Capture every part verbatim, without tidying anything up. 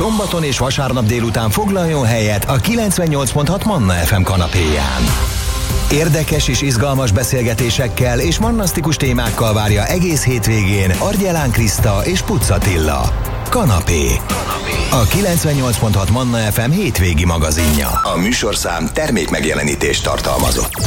Szombaton és vasárnap délután foglaljon helyet a kilencvennyolc pont hat Manna ef em kanapéján. Érdekes és izgalmas beszélgetésekkel és mannasztikus témákkal várja egész hétvégén Argyelán Kriszta és Pucz Attila. Kanapé. A kilencvennyolc pont hat Manna ef em hétvégi magazinja. A műsorszám termék megjelenítést tartalmazott.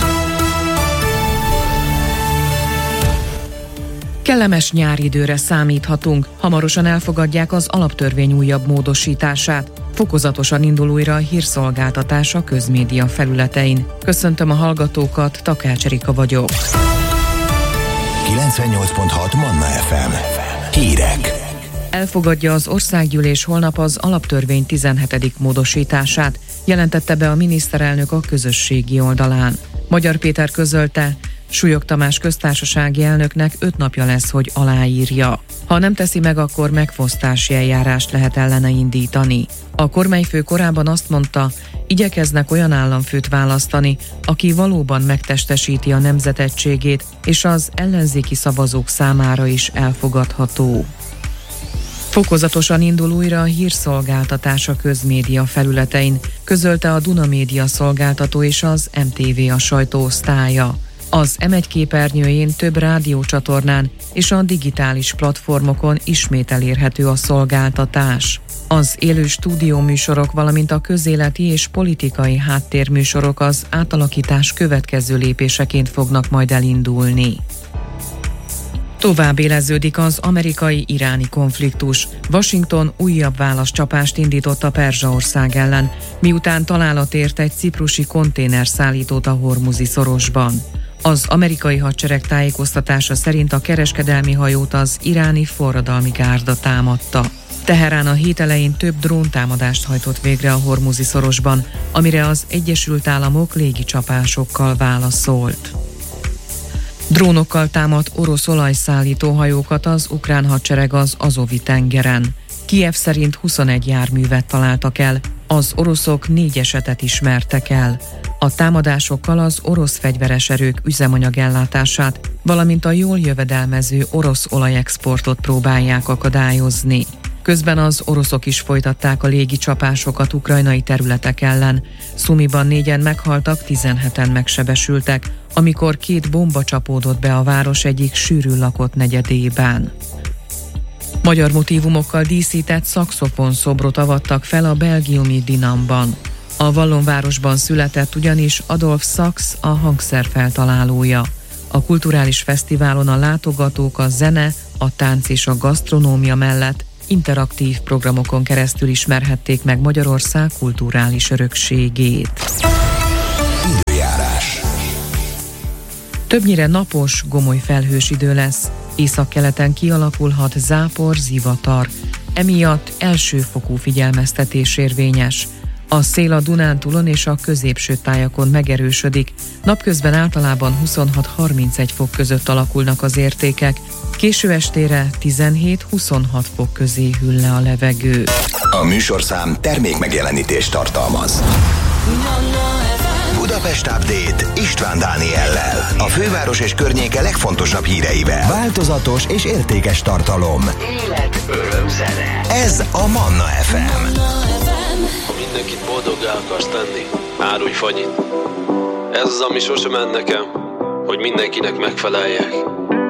Kellemes nyári időre számíthatunk. Hamarosan elfogadják az alaptörvény újabb módosítását. Fokozatosan indul újra a hírszolgáltatás a közmédia felületein. Köszöntöm a hallgatókat, Takács Erika vagyok. kilencvennyolc pont hat Manna ef em. Hírek. Elfogadja az országgyűlés holnap az alaptörvény tizenhetedik módosítását, jelentette be a miniszterelnök a közösségi oldalán. Magyar Péter közölte, Súlyog Tamás köztársasági elnöknek öt napja lesz, hogy aláírja. Ha nem teszi meg, akkor megfosztási eljárást lehet ellene indítani. A kormányfő korábban azt mondta, igyekeznek olyan államfőt választani, aki valóban megtestesíti a nemzetegységét, és az ellenzéki szavazók számára is elfogadható. Fokozatosan indul újra a hírszolgáltatás a közmédia felületein, közölte a Duna Média szolgáltató és az em té vé a sajtóosztálya. Az em egy képernyőjén több rádiócsatornán és a digitális platformokon ismét elérhető a szolgáltatás. Az élő stúdióműsorok, valamint a közéleti és politikai háttérműsorok az átalakítás következő lépéseként fognak majd elindulni. Tovább éleződik az amerikai-iráni konfliktus. Washington újabb válaszcsapást indított a Perzsaország ellen, miután találat ért egy ciprusi konténerszállítót a Hormuzi szorosban. Az amerikai hadsereg tájékoztatása szerint a kereskedelmi hajót az iráni forradalmi gárda támadta. Teherán a hét elején több dróntámadást hajtott végre a Hormuzi szorosban, amire az Egyesült Államok légicsapásokkal válaszolt. Drónokkal támadt orosz olajszállító hajókat az ukrán hadsereg az Azovi tengeren. Kijev szerint huszonegy járművet találtak el, az oroszok négy esetet ismertek el. A támadásokkal az orosz fegyveres erők üzemanyagellátását, valamint a jól jövedelmező orosz olajexportot próbálják akadályozni. Közben az oroszok is folytatták a légicsapásokat ukrajnai területek ellen. Szumiban négyen meghaltak, tizenheten megsebesültek, amikor két bomba csapódott be a város egyik sűrűn lakott negyedében. Magyar motívumokkal díszített szaxofon szobrot avattak fel a belgiumi Dinamban. A Vallonvárosban született ugyanis Adolf Sax, a hangszer feltalálója. A kulturális fesztiválon a látogatók a zene, a tánc és a gasztronómia mellett interaktív programokon keresztül ismerhették meg Magyarország kulturális örökségét. Időjárás. Többnyire napos, gomoly felhős idő lesz. Északkeleten kialakulhat zápor, zivatar. Emiatt elsőfokú figyelmeztetés érvényes. A szél a Dunántúlon és a középső tájakon megerősödik. Napközben általában huszonhat-harmincegy fok között alakulnak az értékek. Késő estére tizenhét-huszonhat fok közé hűl le a levegő. A műsorszám termék megjelenítést tartalmaz. Budapest Update István Dániellel. A főváros és környéke legfontosabb híreivel. Változatos és értékes tartalom. Élet, öröm, zene. Ez a Manna ef em. Ha mindenkit boldoggá akarsz tenni, árulj fagyit. Ez az, ami sosem ment nekem, hogy mindenkinek megfeleljek.